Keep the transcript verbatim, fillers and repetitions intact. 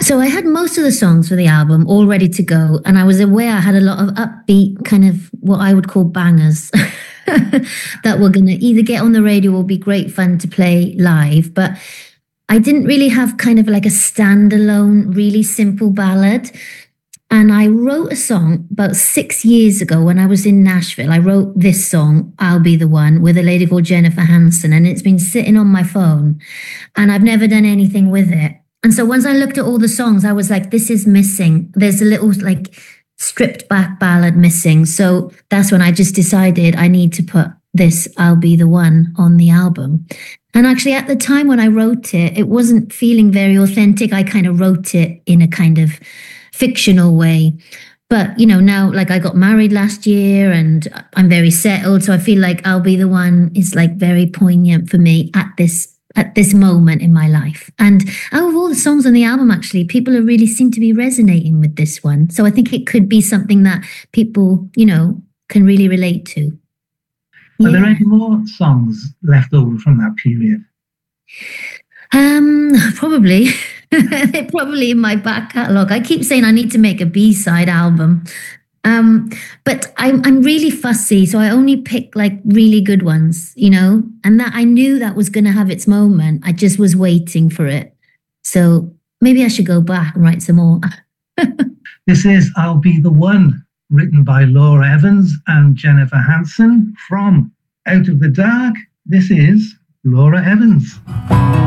So I had most of the songs for the album all ready to go, and I was aware I had a lot of upbeat, kind of what I would call bangers that were going to either get on the radio or be great fun to play live. But I didn't really have kind of like a standalone, really simple ballad. And I wrote a song about six years ago when I was in Nashville. I wrote this song, I'll Be the One, with a lady called Jennifer Hanson, and it's been sitting on my phone, and I've never done anything with it. And so once I looked at all the songs, I was like, this is missing. There's a little like stripped back ballad missing. So that's when I just decided I need to put this I'll Be the One on the album. And actually at the time when I wrote it, it wasn't feeling very authentic. I kind of wrote it in a kind of fictional way. But, you know, now like I got married last year and I'm very settled. So I feel like I'll Be the One is like very poignant for me at this at this moment in my life. And out of all the songs on the album, actually, people are really seem to be resonating with this one. So I think it could be something that people, you know, can really relate to. Are yeah. there any more songs left over from that period? Um, probably. They're probably in my back catalogue. I keep saying I need to make a B-side album. Um, but I'm I'm really fussy, so I only pick like really good ones, you know, and that I knew that was going to have its moment. I just was waiting for it. So maybe I should go back and write some more. This is I'll Be the One, written by Laura Evans and Jennifer Hanson from Out of the Dark. This is Laura Evans.